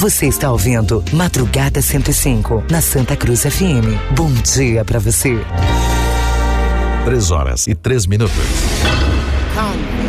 Você está ouvindo Madrugada 105, na Santa Cruz FM. Bom dia pra você. 3 horas e 3 minutos. Calma.